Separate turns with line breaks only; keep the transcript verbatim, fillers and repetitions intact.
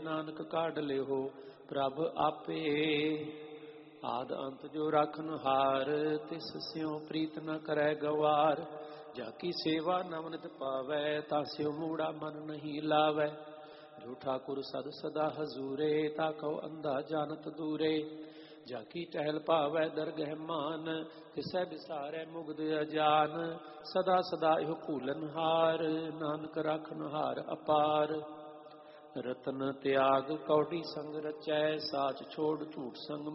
ਨਾਨਕ ਕਾਢ ਲਿਓ ਪ੍ਰਭ ਆਪੇ। ਆਦ ਅੰਤ ਜੋ ਰਾਖਨ ਹਾਰ ਤਿਸ ਸਿਉ ਪ੍ਰੀਤ ਨ ਕਰੈ ਗਵਾਰ। ਜਾ ਕੀ ਸੇਵਾ ਨਵਨਿਤ ਪਾਵੈ ਤਾ ਸਿਉ ਮੂੜਾ ਮਨ ਨਹੀਂ ਲਾਵੈ। ਜੋ ਠਾਕੁਰ ਸਦ ਸਦਾ ਹਜ਼ੂਰੇ ਤਾ ਕਉ ਅੰਧਾ ਜਾਨਤ ਦੂਰੇ। ਜਾ ਕੀ ਟਹਿਲ ਭਾਵੈ ਦਰਗਹਿ ਮਾਨ ਤਿਸੈ ਵਿਸਾਰੈ ਮੁਗਧ ਅਜਾਨ। ਸਦਾ ਸਦਾ ਇਹੋ ਭੂਲਨ ਹਾਰ ਨਾਨਕ ਰਾਖਨ ਹਾਰ ਅਪਾਰ। ਰਤਨ ਤਿਆਗ ਕੌਡੀ ਸੰਗ ਰਚੈ ਸਾਚ ਛੋੜ ਝੂਠ ਸੰਗ